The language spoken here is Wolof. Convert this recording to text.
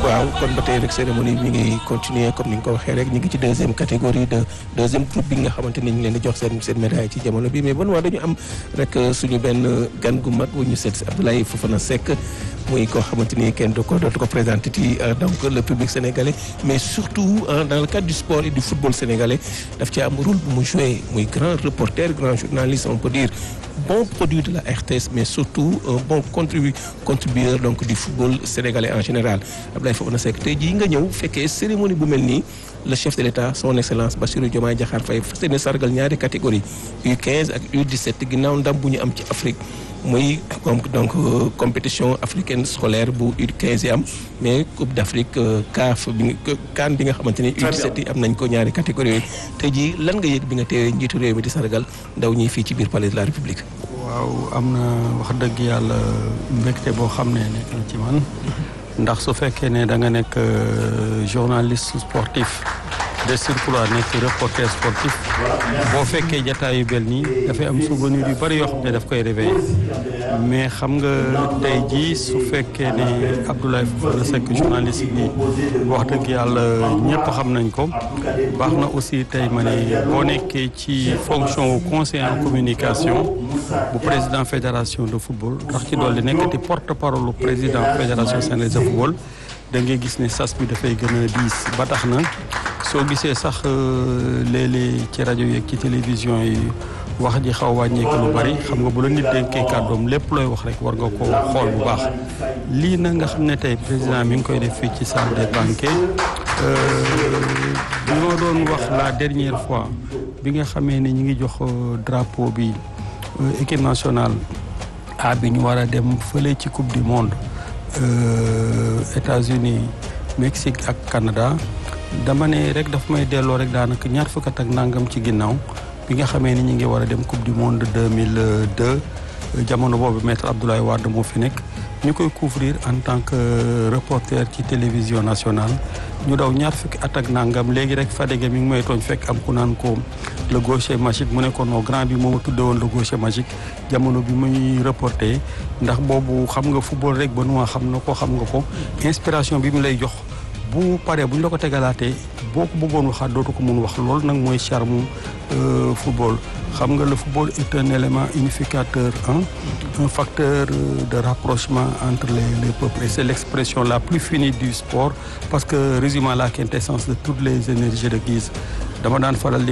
waaw kon ba tey rek cérémonie mi ngi continuer comme ni nga ko waxee rek ñu ngi ci deuxième catégorie de deuxième groupe bi nga xamante ni ñu leen di jox seen médaille ci jamono bi mais bon waa dañu am rek suñu benn gan gu mag bu ñu seet si Abdoulaye Fofana Seck muy koo xamante ni kenn dootu ko présenté ci donc le public sénégalais mais surtout dans le cadre du sport et du football sénégalais daf ci am rôle bu mu joué muy grand reporter grand journaliste on peut dire bon produit de la RTS mais surtout un bon contributeur donc du football sénégalais en général Abdoulaye Fofana Seck tey jii nga ñëw fekkee cérémonie bu mel nii le chef de l'État son excellence Bassirou Diomaye Diakhar Faye fas yéene sargal ñaari catégorie U15 ak U17 ginnaaw ndam bu ñu am ci Afrique muy donc compétition africaine scolaire bu U15 yi am mais Coupe d'Afrique CAN bi nga xamante ni U17 yi am nañ ko ñaari catégorie yooyu tey jii lan nga yëg bi nga teewee njiitu réew mi di sargal ndaw ñi fii ci biir palais de la République. waaw am na wax dëgg yàlla mbégte boo xam ne nekk na ci man ndax su fekkee ne da nga nekk journaliste sportif de surcroît nekk reporter sportif boo fekkee jataayu bel nii dafay am souvenir yu bari yoo xam ne daf koy réveiller mais xam nga tey jii su fekkee ne Abdoulaye Fofana Seck journaliste bi wax dëgg yàlla ñëpp xam nañ ko baax na aussi tey ma ne boo nekkee ci fonction au conseil en communication bu président fédération de football ndax ci dolli nekkati porte-parole lu président fédération sénégalaise de football da ngay gis ne sas bi dafay gën a diis ba tax na soo gisee sax léeg-léeg ci rajo yeeg ci télévision yi wax ji xaw wàññeeku lu bari xam nga bu la nit dénkee kàddoom lépp looy wax rek war nga ko xool bu baax lii nag nga xam ne tey président mi ngi koy def fii ci salle des banquets bi ma doon wax la dernière fois bi nga xamee ne ñi ngi jox drapeau bi équipe nationale A bi ñu war a dem fële ci coupe du monde États-Unis Mexique ak Canada dama ne rek daf may delloo rek daanaka ñaar fukk ak nangam ci ginnaaw bi nga xamee ni ñu ngi war a dem coupe du monde 2002 jamono boobu maître Abdoulaye Wade moo fi nekk ñu koy couvrir en tant que reporter ci télévision nationale ñu daw ñaar fukki at ak nangam léegi rek Fadege mi ngi may tooñ fekk am ku naan ko le gaucher magique mu ne ko non grand bi moo ma tudde woon le gaucher magique jamono bi muy reporter ndax boobu xam nga football rek ba nu xam na ko xam nga ko inspiration bi mu lay jox bu paree bu ñu la ko tegalaatee boo ko bëggoon waxaat dootu ko mun wax loolu nag mooy charme football xam nga le football est un élément unificateur un facteur de rapprochement entre les peuples et c'est l'expression la plus finie du sport parce que résumant la quintessence de toutes les énergies de guise dama daan faral